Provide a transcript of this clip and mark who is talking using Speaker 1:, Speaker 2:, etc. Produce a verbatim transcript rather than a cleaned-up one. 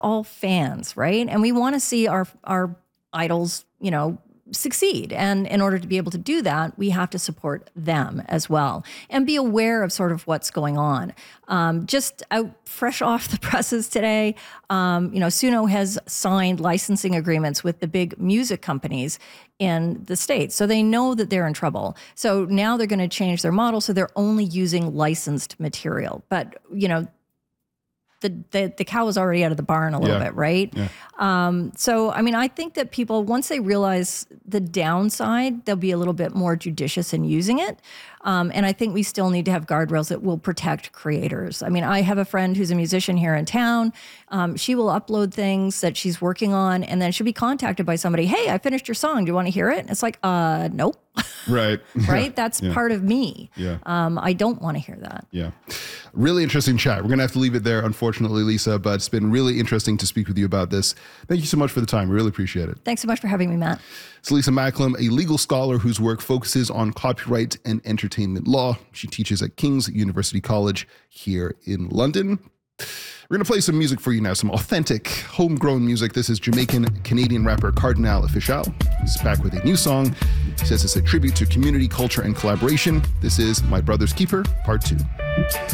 Speaker 1: all fans, right? And we want to see our our idols, you know, succeed. And in order to be able to do that, we have to support them as well and be aware of sort of what's going on. Um, just out fresh off the presses today, um, you know, Suno has signed licensing agreements with the big music companies in the States. So they know that they're in trouble. So now they're going to change their model. So they're only using licensed material. But, you know, The, the the cow is already out of the barn a little
Speaker 2: yeah.
Speaker 1: bit, right?
Speaker 2: Yeah.
Speaker 1: Um, so, I mean, I think that people, once they realize the downside, they'll be a little bit more judicious in using it. Um, and I think we still need to have guardrails that will protect creators. I mean, I have a friend who's a musician here in town. Um, she will upload things that she's working on, and then she'll be contacted by somebody, hey, I finished your song. Do you want to hear it? And it's like, uh, nope.
Speaker 2: Right.
Speaker 1: Right? That's
Speaker 2: yeah.
Speaker 1: part of me.
Speaker 2: Yeah.
Speaker 1: Um, I don't want to hear that.
Speaker 2: Yeah. Really interesting chat. We're going to have to leave it there, unfortunately, Lisa, but it's been really interesting to speak with you about this. Thank you so much for the time. We really appreciate it.
Speaker 1: Thanks so much for having me, Matt.
Speaker 2: It's Lisa Macklem, a legal scholar whose work focuses on copyright and entertainment law. She teaches at King's University College here in London. We're going to play some music for you now, some authentic, homegrown music. This is Jamaican-Canadian rapper Kardinal Offishall. He's back with a new song. He says it's a tribute to community, culture, and collaboration. This is My Brother's Keeper, Part two.